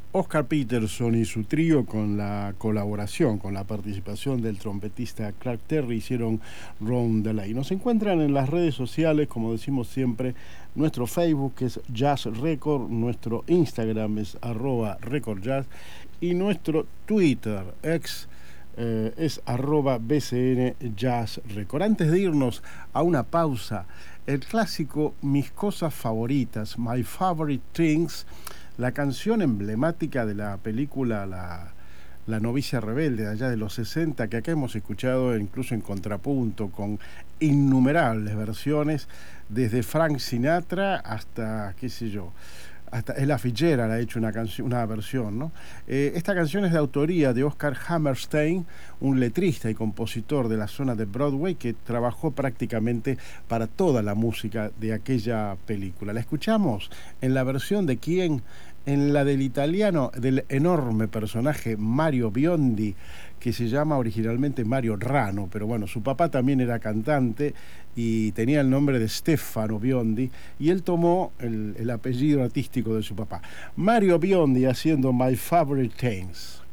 Oscar Peterson y su trío con la colaboración, con la participación del trompetista Clark Terry hicieron Round the Lane. Nos encuentran en las redes sociales, como decimos siempre, nuestro Facebook que es Jazz Record, nuestro Instagram es @recordjazz y nuestro Twitter es @BCN Jazz Record. Antes de irnos a una pausa, el clásico Mis cosas favoritas, My Favorite Things, la canción emblemática de la película La novicia rebelde, allá de los 60, que acá hemos escuchado incluso en contrapunto, con innumerables versiones, desde Frank Sinatra hasta, qué sé yo, hasta Ella Fitzgerald ha hecho una versión, ¿no? Esta canción es de autoría de Oscar Hammerstein, un letrista y compositor de la zona de Broadway que trabajó prácticamente para toda la música de aquella película. La escuchamos en la versión de quién, en la del italiano, del enorme personaje Mario Biondi, que se llama originalmente Mario Rano, pero bueno, su papá también era cantante y tenía el nombre de Stefano Biondi, y él tomó el apellido artístico de su papá. Mario Biondi haciendo My Favorite Things.